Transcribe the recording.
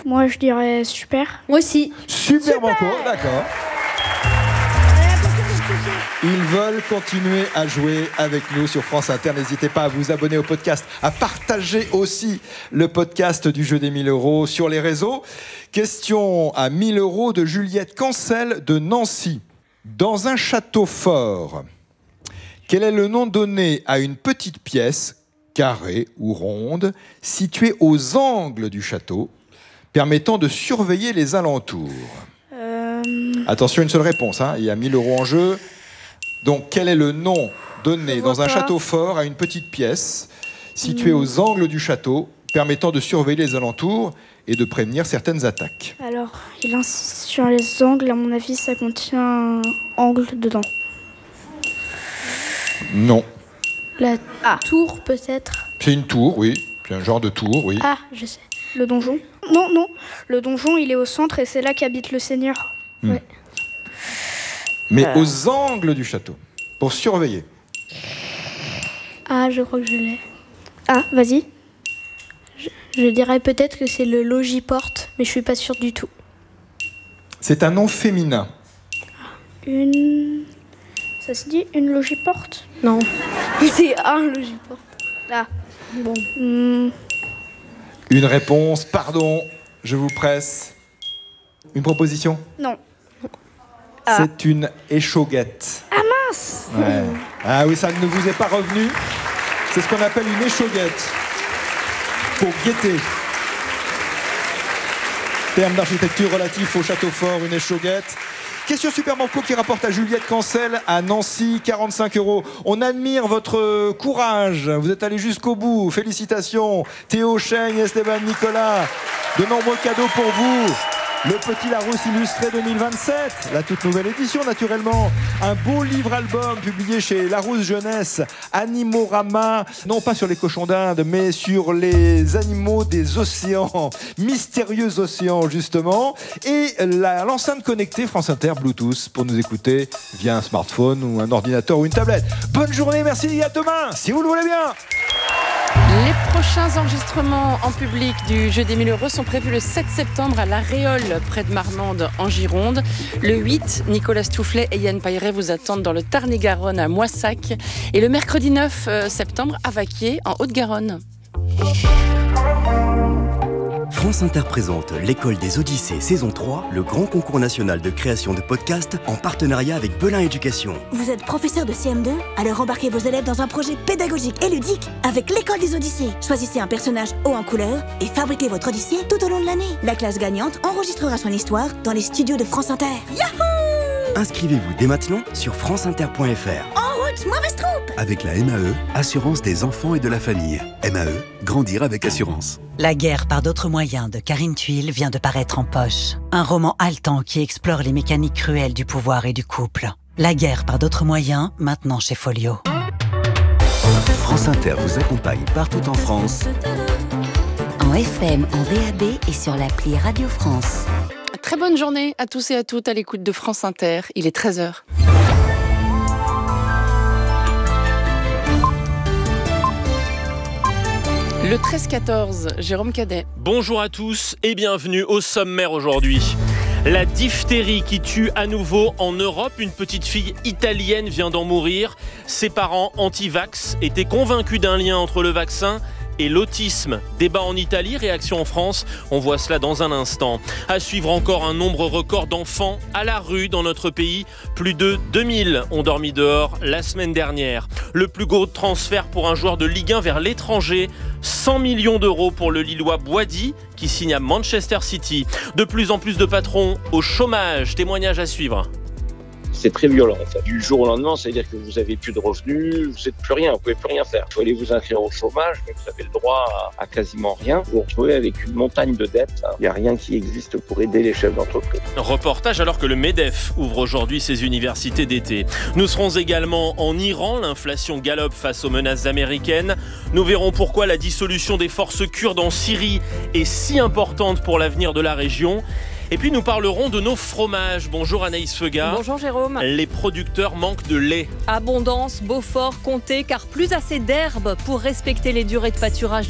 Moi, je dirais super. Moi aussi. Super Banco, d'accord. Ils veulent continuer à jouer avec nous sur France Inter. N'hésitez pas à vous abonner au podcast, à partager aussi le podcast du jeu des 1000 € sur les réseaux. Question à 1000 € de Juliette Cancel de Nancy. Dans un château fort, quel est le nom donné à une petite pièce, carrée ou ronde, située aux angles du château, permettant de surveiller les alentours? Attention, une seule réponse, hein. Il y a 1000 € en jeu. Donc, quel est le nom donné dans un château fort à une petite pièce située aux angles du château, permettant de surveiller les alentours et de prévenir certaines attaques? Alors, il insiste sur les angles. À mon avis, ça contient un angle dedans. Non. La tour, peut-être. C'est une tour, oui. C'est un genre de tour, oui. Ah, je sais. Le donjon? Non. Le donjon, il est au centre et c'est là qu'habite le seigneur. Ouais. Mais aux angles du château, pour surveiller. Ah, je crois que je l'ai. Ah, vas-y. Je dirais peut-être que c'est le Logiporte, mais je suis pas sûre du tout. C'est un nom féminin. Ça se dit une logiporte? Non. C'est un Logiporte. Ah, bon. Une réponse, pardon, je vous presse. Une proposition? Non. C'est une échauguette. Ah mince! Ouais. Ah oui, ça ne vous est pas revenu. C'est ce qu'on appelle une échauguette. Pour guetter. Terme d'architecture relatif au château fort, une échauguette. Question Super Banco qui rapporte à Juliette Cancel à Nancy, 45 €. On admire votre courage. Vous êtes allé jusqu'au bout. Félicitations. Théo, Cheng, Esteban, Nicolas. De nombreux cadeaux pour vous. Le Petit Larousse illustré 2027, la toute nouvelle édition naturellement. Un beau livre-album publié chez Larousse Jeunesse, Animorama, non pas sur les cochons d'Inde, mais sur les animaux des océans, mystérieux océans justement. Et l'enceinte connectée France Inter Bluetooth pour nous écouter via un smartphone ou un ordinateur ou une tablette. Bonne journée, merci et à demain, si vous le voulez bien. Les prochains enregistrements en public du Jeu des 1000 € sont prévus le 7 septembre à La Réole, près de Marmande, en Gironde. Le 8, Nicolas Stoufflet et Yann Pailleret vous attendent dans le Tarn-et-Garonne à Moissac. Et le mercredi 9 septembre à Vaquier, en Haute-Garonne. France Inter présente l'École des Odyssées saison 3, le grand concours national de création de podcasts en partenariat avec Belin Éducation. Vous êtes professeur de CM2? Alors embarquez vos élèves dans un projet pédagogique et ludique avec l'École des Odyssées. Choisissez un personnage haut en couleur et fabriquez votre Odyssée tout au long de l'année. La classe gagnante enregistrera son histoire dans les studios de France Inter. Yahoo! Inscrivez-vous dès maintenant sur franceinter.fr. En route, mauvaise troupe! Avec la MAE, Assurance des enfants et de la famille. MAE, grandir avec assurance. La guerre par d'autres moyens de Karine Thuil vient de paraître en poche. Un roman haletant qui explore les mécaniques cruelles du pouvoir et du couple. La guerre par d'autres moyens, maintenant chez Folio. France Inter vous accompagne partout en France. En FM, en DAB et sur l'appli Radio France. Très bonne journée à tous et à toutes à l'écoute de France Inter. Il est 13h. Le 13-14, Jérôme Cadet. Bonjour à tous et bienvenue au sommaire aujourd'hui. La diphtérie qui tue à nouveau en Europe. Une petite fille italienne vient d'en mourir. Ses parents anti-vax étaient convaincus d'un lien entre le vaccin et l'autisme. Débat en Italie, réaction en France. On voit cela dans un instant. À suivre encore un nombre record d'enfants à la rue dans notre pays. Plus de 2000 ont dormi dehors la semaine dernière. Le plus gros transfert pour un joueur de Ligue 1 vers l'étranger. 100 millions d'euros pour le Lillois Boadi qui signe à Manchester City. De plus en plus de patrons au chômage. Témoignage à suivre. C'est très violent en fait. Du jour au lendemain, c'est-à-dire que vous n'avez plus de revenus, vous n'êtes plus rien, vous ne pouvez plus rien faire. Vous allez vous inscrire au chômage, mais vous avez le droit à quasiment rien. Vous vous retrouvez avec une montagne de dettes. Il n'y a rien qui existe pour aider les chefs d'entreprise. Reportage alors que le MEDEF ouvre aujourd'hui ses universités d'été. Nous serons également en Iran. L'inflation galope face aux menaces américaines. Nous verrons pourquoi la dissolution des forces kurdes en Syrie est si importante pour l'avenir de la région. Et puis nous parlerons de nos fromages. Bonjour Anaïs Feugat. Bonjour Jérôme. Les producteurs manquent de lait. Abondance, Beaufort, Comté, car plus assez d'herbe pour respecter les durées de pâturage